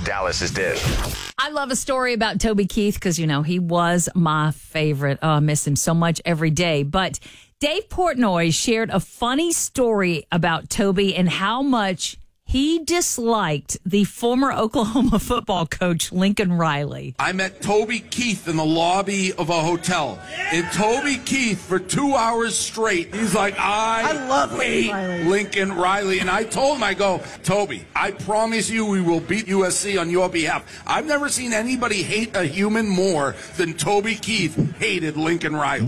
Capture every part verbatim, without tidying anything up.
Dallas's Dish. I love a story about Toby Keith because, you know, he was my favorite. Oh, I miss him so much every day. But Dave Portnoy shared a funny story about Toby and how much he disliked the former Oklahoma football coach, Lincoln Riley. I met Toby Keith in the lobby of a hotel. And Toby Keith, for two hours straight, he's like, I, I love hate Riley. Lincoln Riley. And I told him, I go, Toby, I promise you we will beat U S C on your behalf. I've never seen anybody hate a human more than Toby Keith hated Lincoln Riley.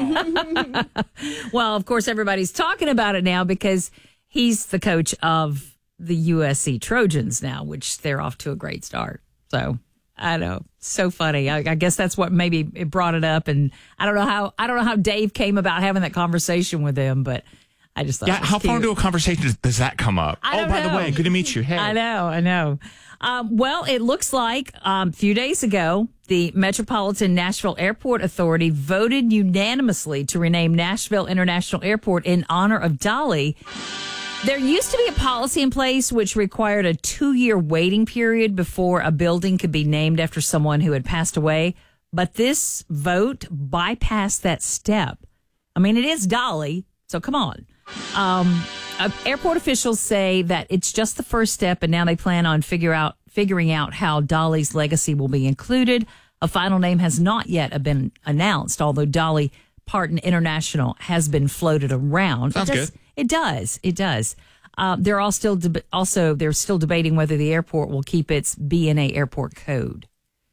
Wow. Well, of course, everybody's talking about it now because he's the coach of the U S C Trojans now, which they're off to a great start. So I know, so funny. I, I guess that's what maybe it brought it up, and I don't know how I don't know how Dave came about having that conversation with him, but I just thought, yeah. it was How cute. far into a conversation does, does that come up? I oh, don't by know. the way, good to meet you. Hey, I know, I know. Um, well, it looks like um, a few days ago, the Metropolitan Nashville Airport Authority voted unanimously to rename Nashville International Airport in honor of Dolly. There used to be a policy in place which required a two-year waiting period before a building could be named after someone who had passed away, but this vote bypassed that step. I mean, it is Dolly, so come on. Um, uh, airport officials say that it's just the first step, and now they plan on figure out figuring out how Dolly's legacy will be included. A final name has not yet been announced, although Dolly Parton International has been floated around. Sounds it does, good. It does. It does. Uh, they're all still deb- also they're still debating whether the airport will keep its B N A airport code.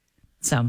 So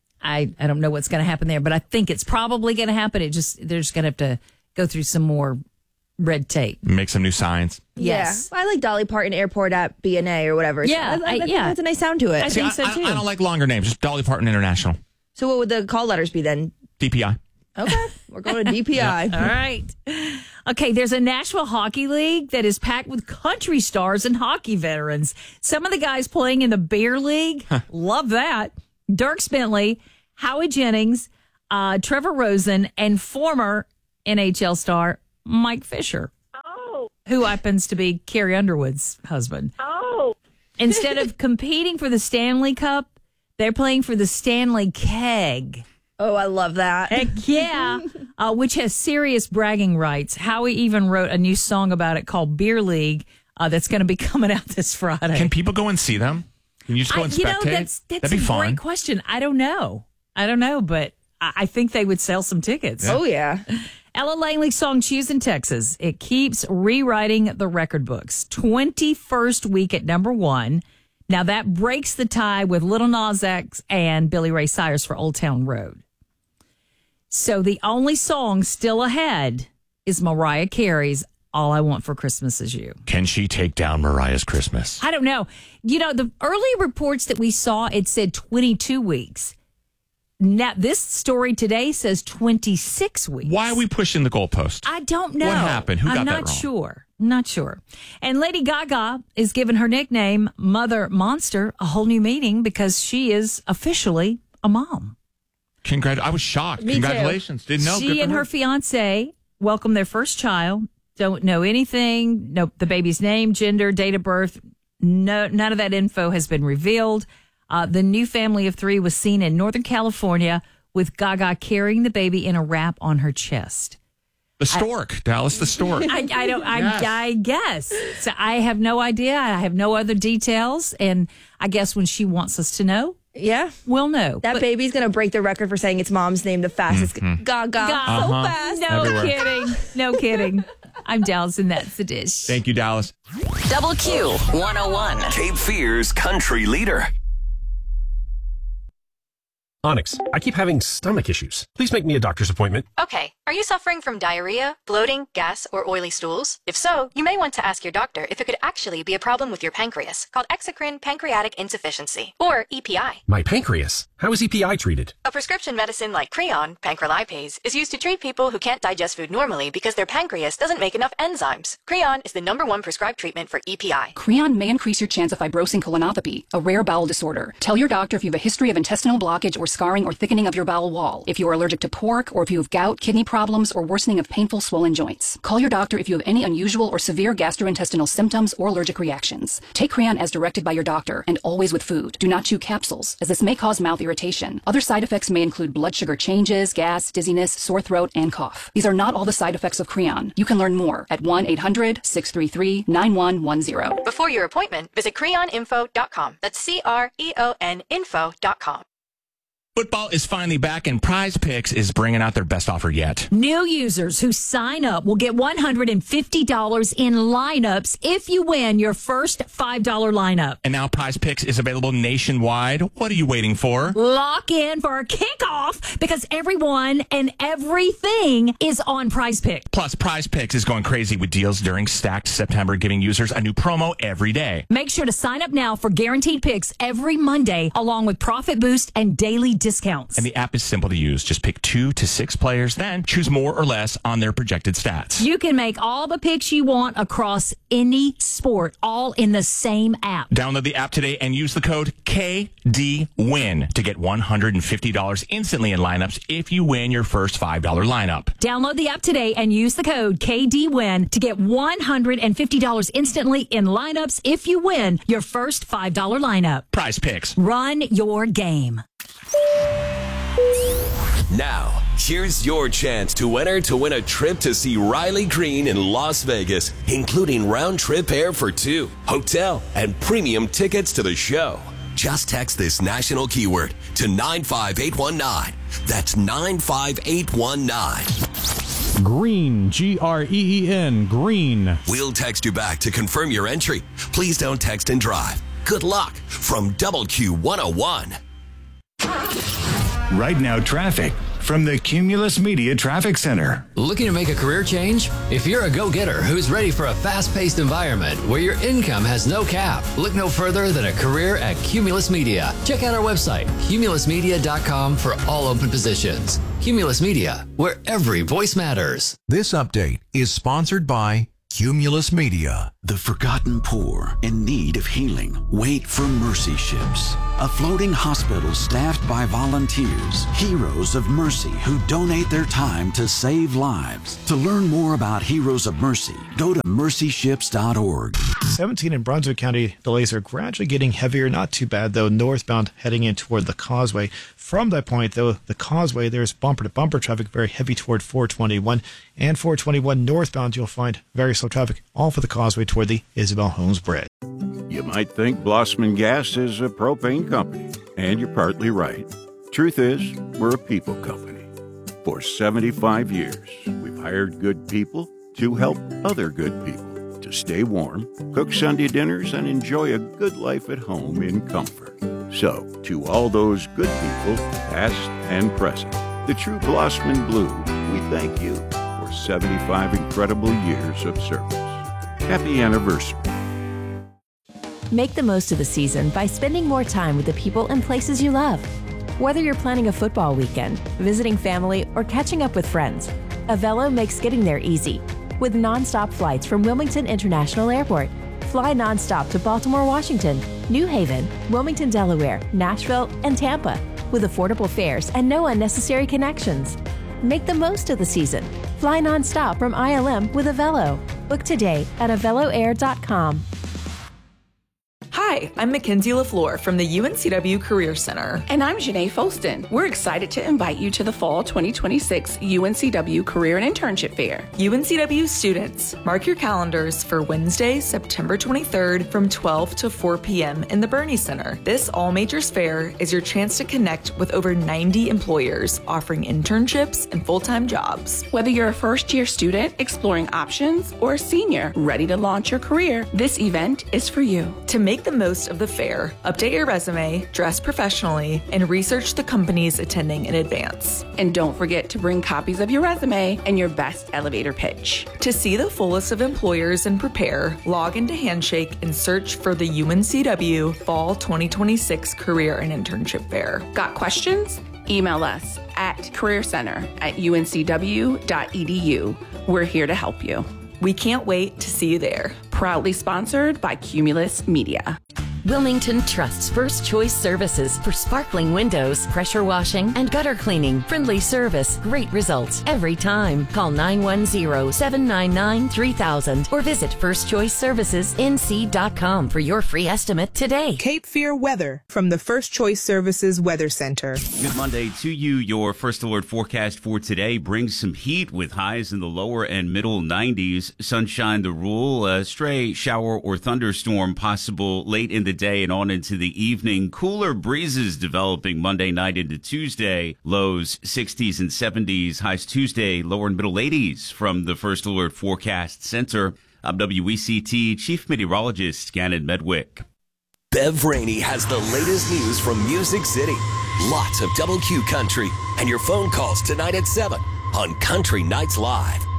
I I don't know what's going to happen there, but I think it's probably going to happen. It just they're just going to have to go through some more red tape. Make some new signs. Yes. Yeah. I like Dolly Parton Airport at B N A or whatever. Yeah, I, I, I- I think yeah. that's a nice sound to it. I See, think so I, too. I, I don't like longer names. Just Dolly Parton International. So what would the call letters be then? D P I. Okay, we're going to D P I. All right. Okay, there's a Nashville Hockey League that is packed with country stars and hockey veterans. Some of the guys playing in the Bear League, love that. Dirk Bentley, Howie Jennings, uh, Trevor Rosen, and former N H L star Mike Fisher, Oh, who happens to be Carrie Underwood's husband. oh. Instead of competing for the Stanley Cup, they're playing for the Stanley Keg. Oh, I love that. Heck yeah, uh, which has serious bragging rights. Howie even wrote a new song about it called Beer League uh, that's going to be coming out this Friday. Can people go and see them? Can you just go I, and you spectate? know, that's, that's That'd be a fun. great question. I don't know. I don't know, but I, I think they would sell some tickets. Oh, yeah. Ella Langley's song Choose in Texas. It keeps rewriting the record books. twenty-first week at number one. Now that breaks the tie with Little Nas X and Billy Ray Cyrus for Old Town Road. So the only song still ahead is Mariah Carey's All I Want for Christmas Is You. Can she take down Mariah's Christmas? I don't know. You know, the early reports that we saw, it said twenty-two weeks. Now, this story today says twenty-six weeks. Why are we pushing the goalpost? I don't know. What happened? Who I'm got that not wrong? sure. Not sure. And Lady Gaga is giving her nickname Mother Monster a whole new meaning because she is officially a mom. Congrat- I was shocked. Me too. Congratulations. Didn't know. Good She for and her her. fiance welcomed their first child. Don't know anything. No, the baby's name, gender, date of birth. No, none of that info has been revealed. Uh, the new family of three was seen in Northern California with Gaga carrying the baby in a wrap on her chest. The stork, Dallas, the stork. I, I don't. I, Yes. I guess. So I have no idea. I have no other details, and I guess when she wants us to know, Yeah. we'll know. That But- baby's going to break the record for saying its mom's name the fastest. Mm-hmm. Gaga. Gaga. So Uh-huh. fast. No Everywhere. kidding. No kidding. I'm Dallas, and that's the dish. Thank you, Dallas. Double Q one oh one. Cape Fear's country leader. Onyx, I keep having stomach issues. Please make me a doctor's appointment. Okay, are you suffering from diarrhea, bloating, gas, or oily stools? If so, you may want to ask your doctor if it could actually be a problem with your pancreas, called exocrine pancreatic insufficiency, or E P I. My pancreas. How is E P I treated? A prescription medicine like Creon, pancrelipase, is used to treat people who can't digest food normally because their pancreas doesn't make enough enzymes. Creon is the number one prescribed treatment for E P I. Creon may increase your chance of fibrosing colonopathy, a rare bowel disorder. Tell your doctor if you have a history of intestinal blockage or scarring or thickening of your bowel wall, if you are allergic to pork, or if you have gout, kidney problems, or worsening of painful swollen joints. Call your doctor if you have any unusual or severe gastrointestinal symptoms or allergic reactions. Take Creon as directed by your doctor and always with food. Do not chew capsules, as this may cause mouth irritation. Other side effects may include blood sugar changes, gas, dizziness, sore throat, and cough. These are not all the side effects of Creon. You can learn more at one eight hundred, six three three, nine one one zero. Before your appointment, visit creon info dot com. That's C R E O N info dot com. Football is finally back, and Prize Picks is bringing out their best offer yet. New users who sign up will get one hundred fifty dollars in lineups if you win your first five dollar lineup. And now Prize Picks is available nationwide. What are you waiting for? Lock in for a kickoff, because everyone and everything is on Prize Picks. Plus, Prize Picks is going crazy with deals during Stacked September, giving users a new promo every day. Make sure to sign up now for guaranteed picks every Monday, along with Profit Boost and daily discounts. And the app is simple to use. Just pick two to six players, then choose more or less on their projected stats. You can make all the picks you want across any sport, all in the same app. Download the app today and use the code K D W I N to get one hundred fifty dollars instantly in lineups if you win your first five dollar lineup. Download the app today and use the code K D W I N to get one hundred fifty dollars instantly in lineups if you win your first five dollar lineup. Prize Picks. Run your game. Now, here's your chance to enter to win a trip to see Riley Green in Las Vegas, including round-trip air for two, hotel, and premium tickets to the show. Just text this national keyword to nine five eight one nine. That's nine five eight one nine. Green, G R E E N, Green. We'll text you back to confirm your entry. Please don't text and drive. Good luck from Double Q one oh one. Right now, traffic from the Cumulus Media Traffic Center. Looking to make a career change? If you're a go-getter who's ready for a fast-paced environment where your income has no cap, look no further than a career at Cumulus Media. Check out our website, cumulus media dot com, for all open positions. Cumulus Media, where every voice matters. This update is sponsored by Cumulus Media. The forgotten poor in need of healing wait for Mercy Ships, a floating hospital staffed by volunteers, heroes of mercy who donate their time to save lives. To learn more about Heroes of Mercy, go to mercy ships dot org. seventeen in Brunswick County, delays are gradually getting heavier. Not too bad, though, northbound heading in toward the Causeway. From that point, though, the Causeway, there's bumper-to-bumper traffic very heavy toward four twenty-one. And four twenty-one northbound, you'll find very slow traffic, all for the Causeway toward the Isabel Holmes Bridge. You might think Blossman Gas is a propane company, and you're partly right. Truth is, we're a people company. For seventy-five years, we've hired good people to help other good people to stay warm, cook Sunday dinners, and enjoy a good life at home in comfort. So, to all those good people, past and present, the true Blossman Blue, we thank you for seventy-five incredible years of service. Happy anniversary. Make the most of the season by spending more time with the people and places you love. Whether you're planning a football weekend, visiting family, or catching up with friends, Avelo makes getting there easy. With nonstop flights from Wilmington International Airport. Fly nonstop to Baltimore, Washington, New Haven, Wilmington, Delaware, Nashville, and Tampa, with affordable fares and no unnecessary connections. Make the most of the season. Fly nonstop from I L M with Avelo. Book today at avelo air dot com. Hi, I'm Mackenzie LaFleur from the U N C W Career Center. And I'm Janae Folston. We're excited to invite you to the Fall twenty twenty-six U N C W Career and Internship Fair. U N C W students, mark your calendars for Wednesday, September twenty-third from twelve to four p.m. in the Bernie Center. This all-majors fair is your chance to connect with over ninety employers offering internships and full-time jobs. Whether you're a first-year student exploring options or a senior ready to launch your career, this event is for you. To make the most of the fair, update your resume, dress professionally, and research the companies attending in advance. And don't forget to bring copies of your resume and your best elevator pitch. To see the full list of employers and prepare, log into Handshake and search for the U N C W Fall twenty twenty-six Career and Internship Fair. Got questions? Email us at career center at u n c w dot e d u. We're here to help you. We can't wait to see you there. Proudly sponsored by Cumulus Media. Wilmington trusts First Choice Services for sparkling windows, pressure washing, and gutter cleaning. Friendly service, great results every time. Call nine one zero, seven nine nine, three thousand or visit first choice services n c dot com for your free estimate today. Cape Fear weather from the First Choice Services Weather Center. Good Monday to you. Your First Alert forecast for today brings some heat with highs in the lower and middle nineties. Sunshine the rule. A stray shower or thunderstorm possible late in the day and on into the evening. Cooler breezes developing Monday night into Tuesday. Lows sixties and seventies. Highs Tuesday, lower and middle eighties from the First Alert Forecast Center. I'm W E C T Chief Meteorologist Gannon Medwick. Bev Rainey has the latest news from Music City. Lots of Double Q Country and your phone calls tonight at seven on Country Nights Live.